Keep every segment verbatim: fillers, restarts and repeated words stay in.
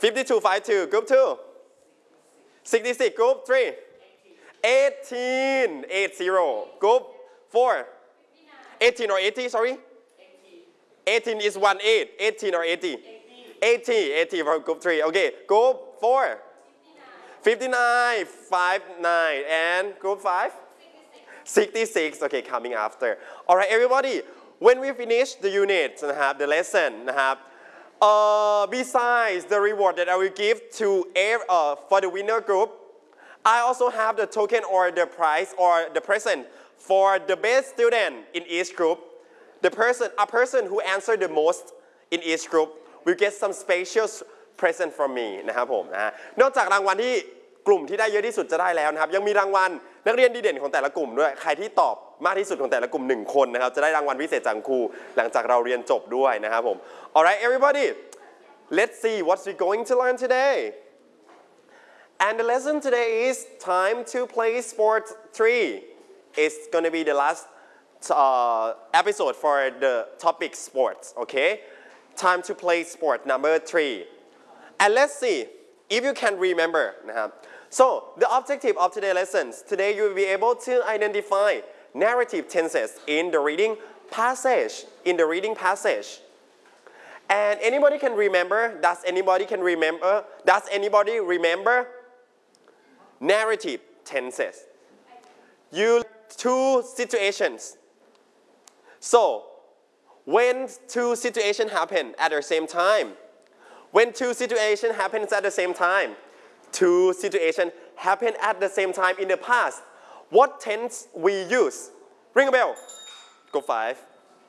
fifty-two fifty-two group two sixty-six group three eighteen eighty group four eighteen or eighty sorry eighteen is one eight eighteen or eighty eighty eighty for group three okay group four fifty-nine fifty-nine and group five sixty-six okay coming after alright everybody when we finish the unit นะครับ the lesson นะครับ uh, besides the reward that I will give to uh, for the winner group I also have the token or the prize or the present for the best student in each group the person a person who answered the most in each group will get some special present from me นะครับผมนะนอกจากรางวัลที่กลุ่มที่ได้เยอะที่สุดจะได้แล้วนะครับยังมีรางวัลนักเรียนดีเด่นของแต่ละกลุ่มด้วยใครที่ตอบมากที่สุดของแต่ละกลุ่มหนึ่งคนนะครับจะได้รางวัลพิเศษจากครูหลังจากเราเรียนจบด้วยนะครับผม alright everybody let's see what we going to learn today and the lesson today is time to play sport three it's gonna be the last uh, episode for the topic sports okay time to play sport number three and let's see if you can remember นะครับ so the objective of today's lessons today you will be able to identify narrative tenses in the reading passage in the reading passage and anybody can remember does anybody can remember does anybody remember narrative tenses you two situations so when two situations happen at the same time when two situations happens at the same time two situations happen at the same time in the past what tense we use ring a bell go five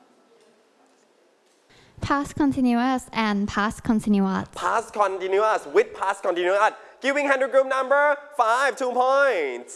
past continuous and past continuous past continuous with past continuous giving hand to group number five two points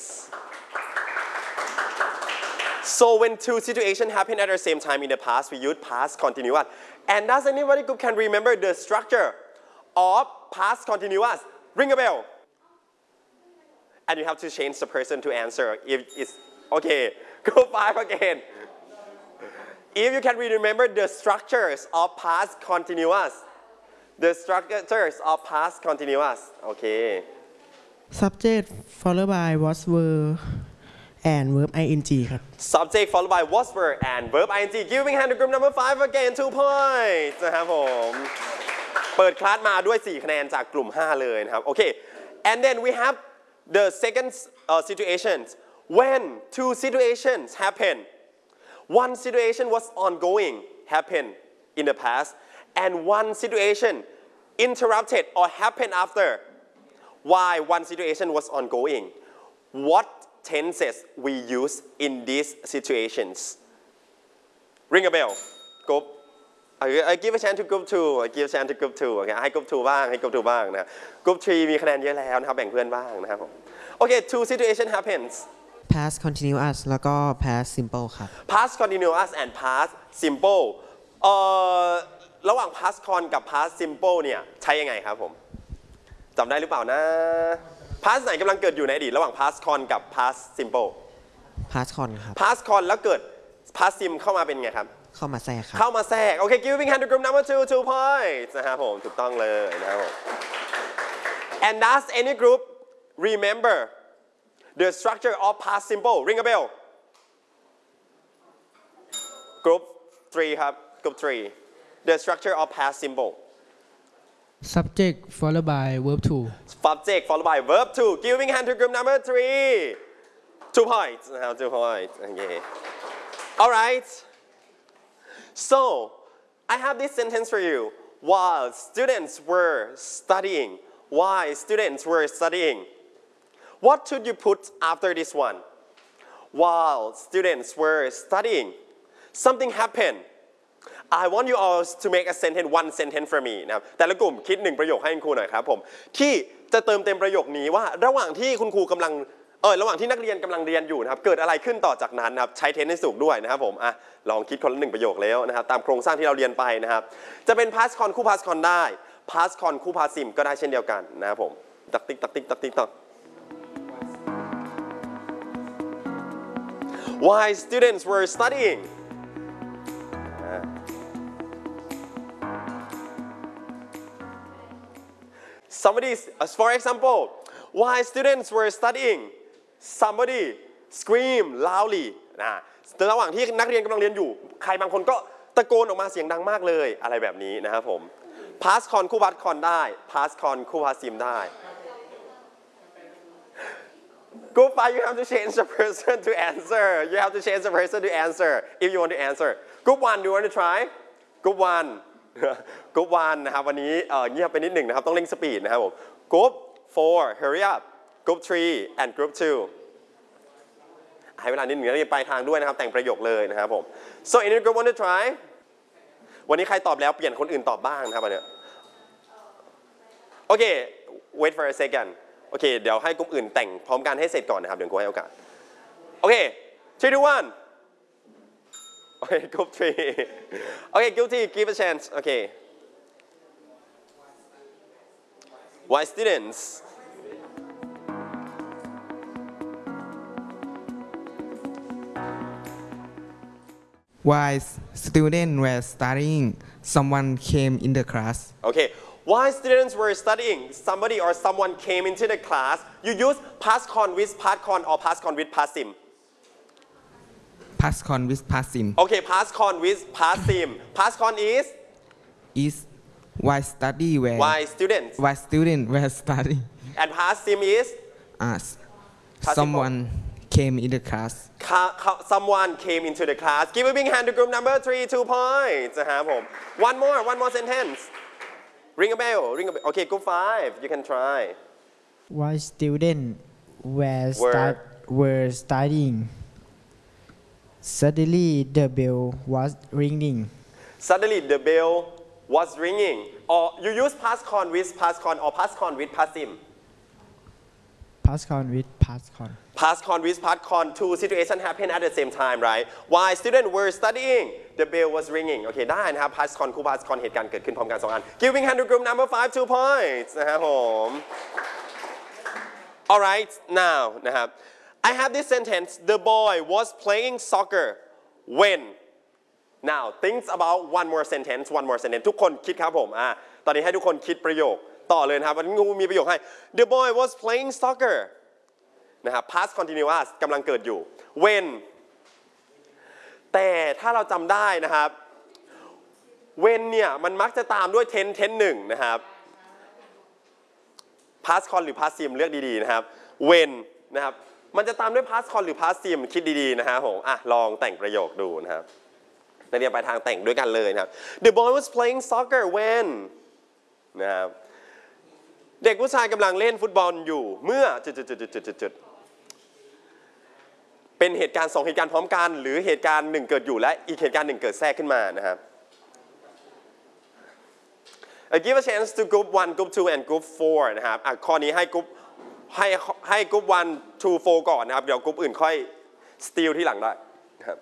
so when two situations happen at the same time in the past we use past continuous and does anybody group can remember the structure of past continuous ring a bell and you have to change the person to answer if it's okay go five again if you can remember the structures of past continuous the structures of past continuous okay subject followed by was were and verb ing ครับ subject followed by was were and verb ing giving hand to group number five again two points นะครับผมเปิดคลาสมาด้วยสี่คะแนนจากกลุ่มห้าเลยนะครับโอเค and then we have the second uh, situation when two situations happen one situation was ongoing happened in the past and one situation interrupted or happened after why one situation was ongoing what tenses we use in these situations ring a bell go I give a chance to group two I give a chance to group two โอเคให้ group two บ้างให้ group two บ้างนะ group three มีคะแนนเยอะแล้วนะครับแบ่งเพื่อนบ้างนะครับผมโอเค two situation happens past continuous แล้วก็ past simple ครับ past continuous and past simple เอ่อระหว่าง past con กับ past simple เนี่ยใช้ยังไงครับผมจำได้หรือเปล่านะ past ไหนกำลังเกิดอยู่ในอดีตระหว่าง past con กับ past simple past con ครับ past con แล้วเกิด past sim เข้ามาเป็นไงครับเข้ามาแทรกครับเข้ามาแทรกโอเค giving hand to group number two two points นะครับผมถูกต้องเลยนะครับผม and does any group remember the structure of past simple ring a bell group three ครับ group three the structure of past simple subject followed by verb two subject followed by verb two giving hand to group number three two points นะครับ two points okay alright so I have this sentence for you while students were studying while students were studying what should you put after this one while students were studying something happened I want you all to make a sentence one sentence for me นะครับแต่ละกลุ่มคิดหนึ่งประโยคให้คุณครูหน่อยครับผมที่จะเติมเต็มประโยคนี้ว่าระหว่างที่คุณครูกำลังเออระหว่างที่นักเรียนกำลังเรียนอยู่นะครับเกิดอะไรขึ้นต่อจากนั้นนะครับใช้เทนให้สุกด้วยนะครับผมอ่ะลองคิดคนละหนึ่งประโยคแล้วนะครับตามโครงสร้างที่เราเรียนไปนะครับจะเป็น past con คู่ past con ได้ past con คู่ past sim ก็ได้เช่นเดียวกันนะครับผมตักติ๊กตักติ๊กตักติ๊กตัก Why students were studying somebody for example while students were studying somebody scream loudly นะระหว่างที่นักเรียนกำลังเรียนอยู่ใครบางคนก็ตะโกนออกมาเสียงดังมากเลยอะไรแบบนี้นะครับผม past con คู่ past con ได้ past con คู่ past sim ได้ Group five, you have to change the person to answer. You have to change the person to answer if you want to answer. Group one, do you want to try? Group one, Group one นะครับวันนี้เงียบไปนิดหนึ่งนะครับต้องเร่งสปีดนะครับผม Group four, hurry up. Group three and Group two. ให้เวลานิดหนึ่งแล้วเรียนปลายทางด้วยนะครับแต่งประโยคเลยนะครับผม So any group want to try? วันนี้ใครตอบแล้วเปลี่ยนคนอื่นตอบบ้างนะครับอันเนี้ยโอเค wait for a second โอเคเดี๋ยวให้กลุ่มอื่นแต่งพร้อมกันให้เสร็จก่อนนะครับเดี๋ยวกูให้โอกาสโอเค three two one โอเค group three โอเค group three give a chance โอเค why students While students were studying, someone came in the class. Okay, while students were studying, somebody or someone came into the class. You use past con with past con or past con with past sim. Past con with past sim. Okay, past con with past sim. Past con is Is while study were why students. while students were studying. And past sim is As Participle. someone came in the class. ca- ca- someone came into the class. Give a big hand to group number three, two points นะครับผม One more, one more sentence. Ring a bell, ring a bell. Okay, group five, you can try. While students were, Were. start, were studying, suddenly the bell was ringing. Suddenly the bell was ringing. Or you use past con with past con or past con with past sim. Past con with past con. Past con with past con, two situations happen at the same time, right? While students were studying, the bell was ringing. โอเคได้นะครับ past con คู่ past con เหตุการณ์เกิดขึ้นพร้อมกันสองอัน Giving hand to group number five, two points นะครับผม Alright, now นะครับ I have this sentence. The boy was playing soccer when. Now think about one more sentence, one more sentence. ทุกคนคิดครับผมอ่ะตอนนี้ให้ทุกคนคิดประโยคต่อเลยนะครับวันนี้งูมีประโยคให้ The boy was playing soccer นะครับ past continuous กำลังเกิดอยู่ when แต่ถ้าเราจำได้นะครับ when เนี่ยมันมักจะตามด้วย tense tense หนึ่งนะครับ past con หรือ past sim เลือกดีๆนะครับ when นะครับมันจะตามด้วย past con หรือ past sim คิดดีๆนะครับผมอ่ะลองแต่งประโยคดูนะครับนักเรียนไปทางแต่งด้วยกันเลยนะครับ The boy was playing soccer when นะครับเด็กผู้ชายกำลังเล่นฟุตบอลอยู่เมื่อจุดๆๆๆเป็นเหตุการณ์สองเหตุการณ์พร้อมกันหรือเหตุการณ์หนึ่งเกิดอยู่และอีกเหตุการณ์หนึ่งเกิดแทรกขึ้นมานะครับ I give a chance to group one, group two and group four นะครับอ่ะข้อนี้ให้กรุ๊ปให้ให้กรุ๊ปone, two, four ก่อนนะครับเดี๋ยวกรุ๊ปอื่นค่อย steal ที่หลังได้นะครับ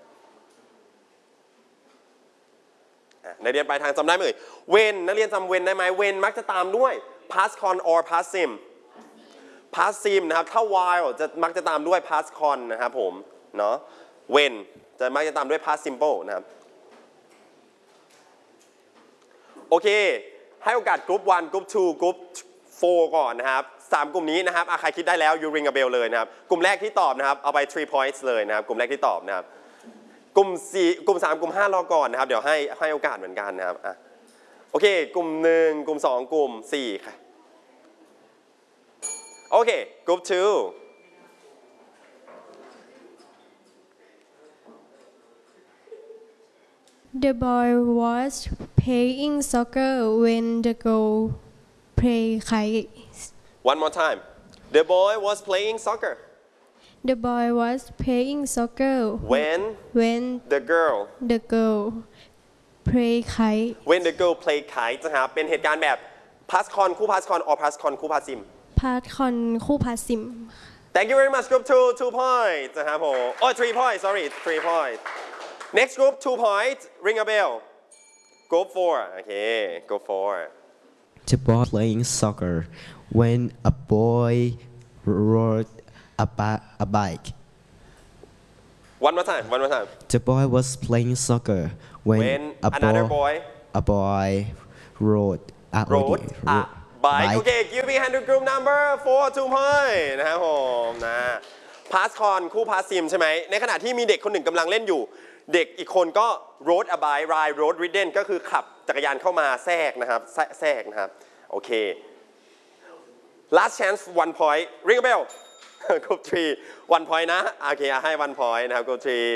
นักเรียนปลายทางจำได้ไหมเอ่ย when นักเรียนจำ when ได้ไหม when มักจะตามด้วย past con or past sim past sim นะครับถ้า while จะมักจะตามด้วย past con นะครับผมเนาะ when จะมักจะตามด้วย past simple นะครับโอเคให้โอกาสกรุ๊ปone กรุ๊ปtwo กรุ๊ปfourก่อนนะครับสามกลุ่มนี้นะครับใครคิดได้แล้ว you ring a bell เลยนะครับกลุ่มแรกที่ตอบนะครับเอาไป three points เลยนะครับกลุ่มแรกที่ตอบนะครับกลุ่มสี่กลุ่มสามกลุ่มห้ารอก่อนนะครับเดี๋ยวให้ให้โอกาสเหมือนกันนะครับอ่ะโอเคกลุ่มหนึ่งกลุ่มสองกลุ่มสี่ค่ะโอเคกลุ่ม two The boy was playing soccer when the girl played kite. one more time the boy was playing soccer The boy was playing soccer when when the girl the girl played kite. when the girl play kite นะครับเป็นเหตุการณ์แบบ past con คู่ past con or past con คู่ past sim Past con คู่ past sim. Thank you very much group two two points นะครับผม oh three points sorry three points next group two points ring a bell group four okay group four The boy playing soccer when a boy rode a, bi- a bike. one more time one more time The boy was playing soccer when, when a another bo- boy a boy rode a rode a bike Bike โอเค give me hand to group number four two point นะครับผมนะ pass con คู่ pass sim ใช่ไหมในขณะที่มีเด็กคนหนึ่งกำลังเล่นอยู่เด็กอีกคนก็ rode a bike ride rode ridden ก็คือขับจักรยานเข้ามาแทรกนะครับแทรแทรกนะครับโอเค last chance one point ring a bell group three one point นะโอเคให้ one point นะครับ group three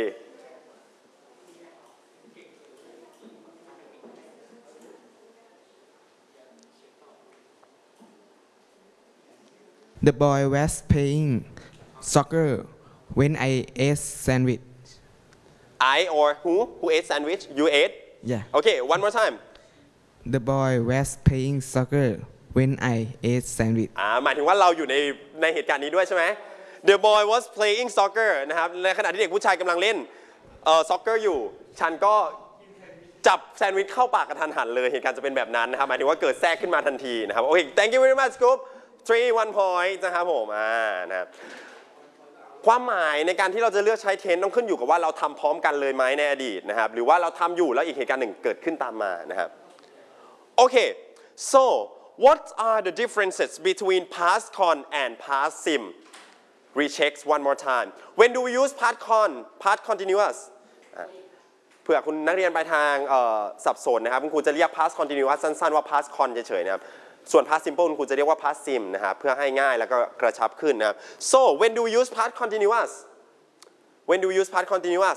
The boy was playing soccer when I ate sandwich. I or who who ate sandwich you ate Yeah. okay one more time The boy was playing soccer when I ate sandwich. อ่าหมายถึงว่าเราอยู่ในในเหตุการณ์นี้ด้วยใช่ไหม The boy was playing soccer นะครับในขณะที่เด็กผู้ชายกำลังเล่นเอ่อ soccer อยู่ฉันก็จับแซนด์วิชเข้าปากกระทันหันเลยเหตุการณ์จะเป็นแบบนั้นนะครับหมายถึงว่าเกิดแทรกขึ้นมาทันทีนะครับโอเค thank you very much Scoop three one point นะครับผมอ่านะครับความหมายในการที่เราจะเลือกใช้ tense ต้องขึ้นอยู่กับว่าเราทำพร้อมกันเลยไหมในอดีตนะครับหรือว่าเราทำอยู่แล้วอีกเหตุการณ์หนึ่งเกิดขึ้นตามมานะครับโอเค so what are the differences between past con and past sim recheck one more time when do we use past con past continuous เผื่อคุณนักเรียนไปทางสับสนนะครับคุณครูจะเรียก past continuous สั้นๆว่า past con เฉยๆนะครับส่วน past simple คุณครูจะเรียกว่า past sim นะครับเพื่อให้ง่ายแล้วก็กระชับขึ้นนะครับ so when do we use past continuous when do we use past continuous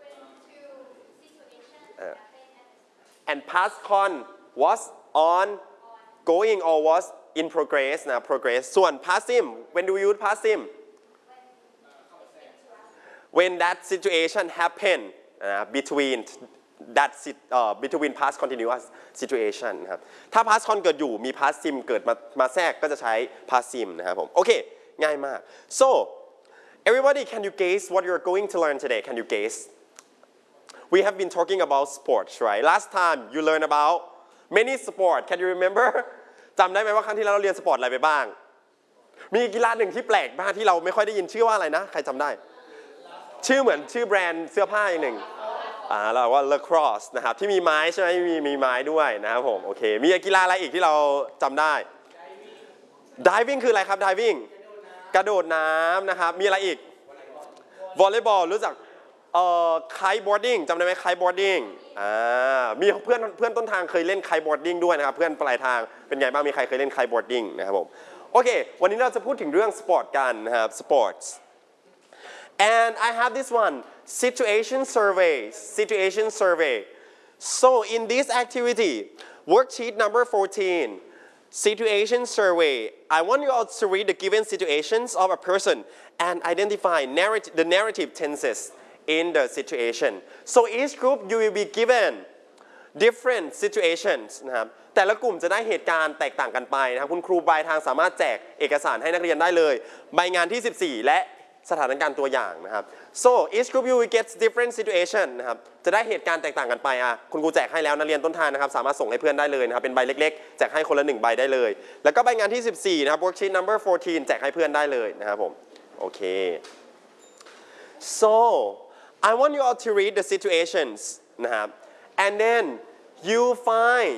and past con was on going or was in progress นะ progress ส่วน past sim when do we use past sim when that situation happened uh, between that uh, between past continuous situation นะครับถ้า past con เกิดอยู่มี past sim เกิดมามาแทรกก็จะใช้ past sim นะครับผมโอเคง่ายมาก so everybody can you guess what you're going to learn today can you guess we have been talking about sports right last time you learned about many sport can you remember จำได้ไหมว่าครั้งที่แล้วเราเรียนสปอร์ตอะไรไปบ้างมีกีฬาหนึ่งที่แปลกมากที่เราไม่ค่อยได้ยินชื่อว่าอะไรนะใครจำได้ชื่อเหมือนชื่อแบรนด์เสื้อผ้าอย่างหนึ่งอ่าเราว่า lacrosse นะครับที่มีไม้ใช่ไหมมีมีไม้ด้วยนะครับผมโอเคมีกีฬาอะไรอีกที่เราจำได้ diving คืออะไรครับ diving กระโดดน้ำนะครับมีอะไรอีก volleyball รู้จักเอ่อ kiteboarding จำได้ไหม kiteboarding อ่ามีเพื่อนเพื่อนต้นทางเคยเล่น kiteboarding ด้วยนะครับเพื่อนปลายทางเป็นไงบ้างมีใครเคยเล่น kiteboarding นะครับผมโอเควันนี้เราจะพูดถึงเรื่องสปอร์ตกันนะครับ sports and I have this one situation survey situation survey so in this activity worksheet number fourteen situation survey I want you all to read the given situations of a person and identify narrative, the narrative tenses in the situation so each group you will be given different situations นะครับแต่ละกลุ่มจะได้เหตุการณ์แตกต่างกันไปนะครับคุณครูปลายทางสามารถแจกเอกสารให้นักเรียนได้เลยใบงานที่สิบสี่และสถานการณ์ตัวอย่างนะครับ so each group you will get different situation นะครับจะได้เหตุการณ์แตกต่างกันไปอ่ะคุณครูแจกให้แล้วนักเรียนต้นทางนะครับสามารถส่งให้เพื่อนได้เลยนะครับเป็นใบเล็กๆแจกให้คนละหนึ่งใบได้เลยแล้วก็ใบงานที่สิบสี่นะครับ worksheet number fourteen แจกให้เพื่อนได้เลยนะครับผมโอเค so I want you all to read the situations นะครับ and then you find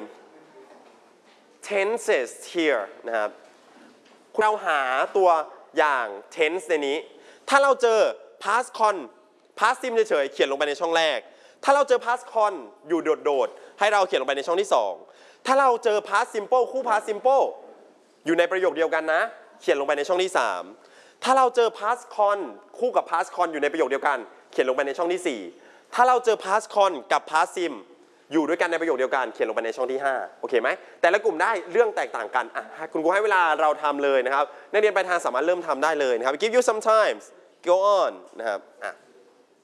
tenses here นะครับเราหาตัวอย่าง tense ในนี้ถ้าเราเจอ past con past sim เฉยๆเขียนลงไปในช่องแรกถ้าเราเจอ past con อยู่โดดๆให้เราเขียนลงไปในช่องที่สองถ้าเราเจอ past simple คู่ past simple อยู่ในประโยคเดียวกันนะเขียนลงไปในช่องที่สามถ้าเราเจอ past con คู่กับ past con อยู่ในประโยคเดียวกันเขียนลงไปในช่องที่สี่ถ้าเราเจอ past con กับ past sim อยู่ด้วยกันในประโยคเดียวกันเขียนลงไปในช่องที่ห้าโอเคไหมแต่ละกลุ่มได้เรื่องแตกต่างกันอ่ะคุณครูให้เวลาเราทำเลยนะครับนักเรียนปลายทางสามารถเริ่มทำได้เลยนะครับ give you some time go on นะครับอ่ะ